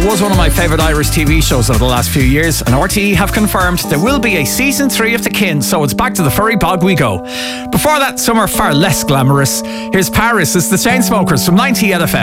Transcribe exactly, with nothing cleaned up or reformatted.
was one of my favourite Irish T V shows over the last few years, and R T E have confirmed there will be a season three of The Kin, so it's back to the furry bog we go. Before that, some are far less glamorous. Here's Paris, it's the Chainsmokers from ninety-eight F M.